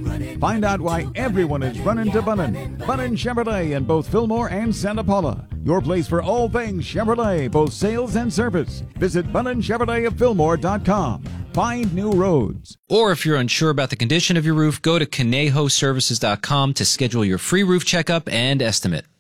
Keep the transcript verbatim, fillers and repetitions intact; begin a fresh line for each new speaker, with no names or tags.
Find out why everyone is running to Bunnin. Bunnin Chevrolet in both Fillmore and Santa Paula. Your place for all things Chevrolet, both sales and service. Visit Bunnin Chevrolet of Fillmore dot com. Find new roads.
Or if you're unsure about the condition of your roof, go to Conejo Services dot com to schedule your free roof checkup and estimate.